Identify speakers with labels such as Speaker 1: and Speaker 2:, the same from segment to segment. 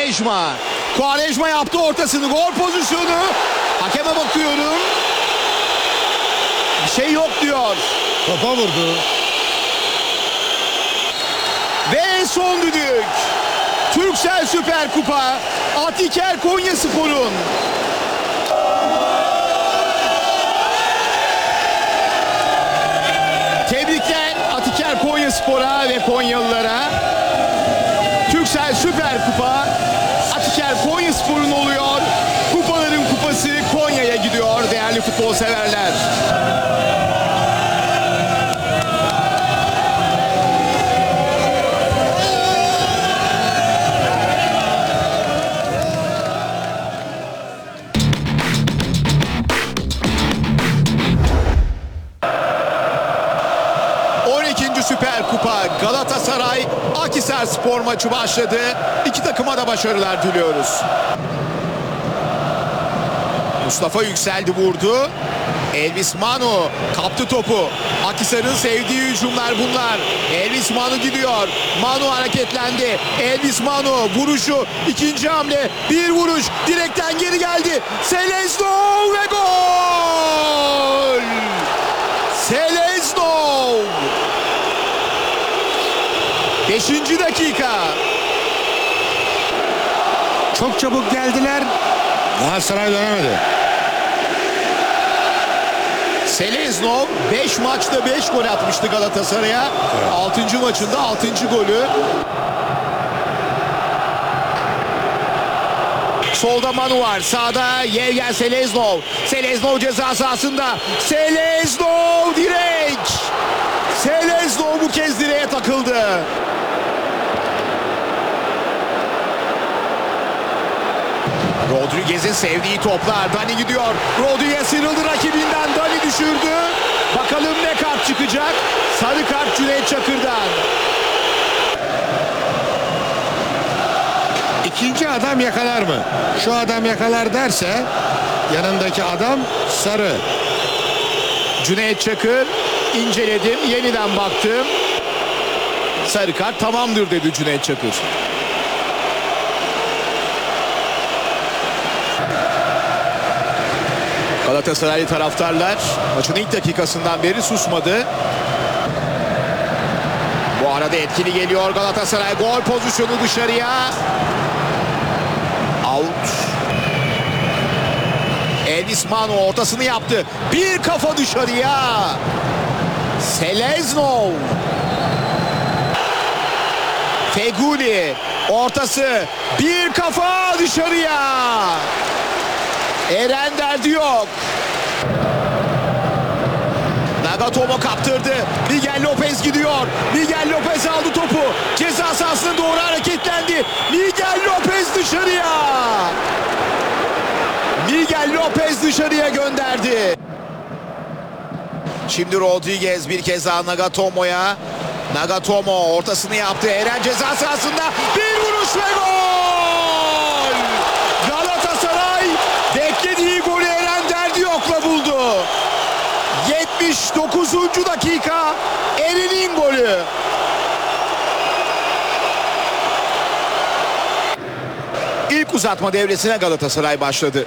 Speaker 1: Quaresma. Quaresma yaptı ortasını. Gol pozisyonu. Hakeme bakıyorum. Bir şey yok diyor.
Speaker 2: Topa vurdu.
Speaker 1: Ve son düdük. Türksel Süper Kupa. Atiker Konyaspor'un. Tebrikler Atiker Konyaspor'a ve Konyalılara. Türksel Süper Kupa Atiker Konyaspor'un oluyor. Kupaların kupası Konya'ya gidiyor değerli futbol severler. Süper Kupa Galatasaray Akhisarspor maçı başladı. İki takıma da başarılar diliyoruz. Mustafa yükseldi, vurdu. Elvis Manu kaptı topu. Akhisar'ın sevdiği hücumlar bunlar. Elvis Manu gidiyor. Manu hareketlendi. Elvis Manu vuruşu. İkinci hamle. Bir vuruş. Direkten geri geldi. Seleznov ve gol! Seleznov! 5. dakika.
Speaker 2: Çok çabuk geldiler. Galatasaray dönemedi.
Speaker 1: Seleznov 5 maçta 5 gol atmıştı Galatasaray'a. 6. maçında 6. golü. Solda Manu var. Sağda Yevgen Seleznov. Seleznov ceza sahasında. Seleznov direk. Seleznov bu kez direğe takıldı. Rodriguez'in sevdiği toplar. Dani gidiyor. Rodriguez sıyrıldı rakibinden. Dani düşürdü. Bakalım ne kart çıkacak. Sarı kart Cüneyt Çakır'dan.
Speaker 2: İkinci adam yakalar mı? Şu adam yakalar derse yanındaki adam sarı.
Speaker 1: Cüneyt Çakır inceledim. Yeniden baktım. Sarı kart tamamdır dedi Cüneyt Çakır. Galatasaraylı taraftarlar maçın ilk dakikasından beri susmadı. Bu arada etkili geliyor Galatasaray. Gol pozisyonu dışarıya. Out. Elvis Manu ortasını yaptı. Bir kafa dışarıya. Seleznov. Feguli ortası. Bir kafa dışarıya. Eren derdi yok. Nagatomo kaptırdı. Miguel Lopez gidiyor. Miguel Lopez aldı topu. Ceza sahasına doğru hareketlendi. Miguel Lopez dışarıya. Miguel Lopez dışarıya gönderdi. Şimdi Rodriguez bir kez daha Nagatomo'ya. Nagatomo ortasını yaptı. Eren ceza sahasında bir vuruş ve gol! Galatasaray beklediği golü Eren derdi yokla buldu. 79. dakika Eren'in golü. İlk uzatma devresine Galatasaray başladı.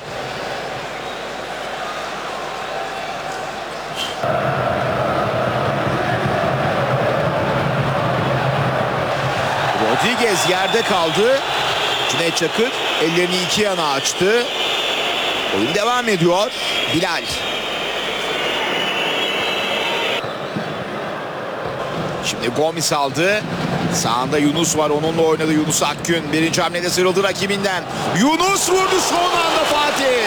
Speaker 1: Rodriguez yerde kaldı. Cüneyt Çakır ellerini iki yana açtı. Oyun devam ediyor. Bilal. Şimdi Gomis aldı. Sağında Yunus var. Onunla oynadı Yunus Akgün. Birinci hamlede sıyrıldı rakibinden. Yunus vurdu son anda Fatih.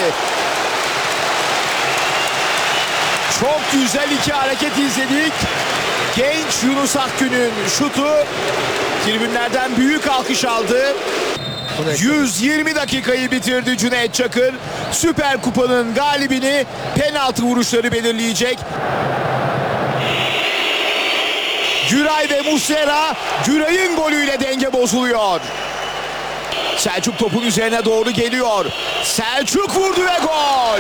Speaker 1: Çok güzel iki hareket izledik. Genç Yunus Akgün'ün şutu tribünlerden büyük alkış aldı. 120 dakikayı bitirdi Cüneyt Çakır. Süper Kupa'nın galibini penaltı vuruşları belirleyecek. Güray ve Muslera, Güray'ın golüyle denge bozuluyor. Selçuk topun üzerine doğru geliyor. Selçuk vurdu ve gol.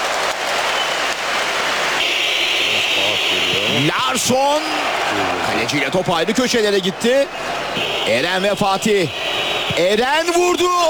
Speaker 1: Larsson kaleciyle top ayrı köşelere gitti. Eren ve Fatih. Eren vurdu.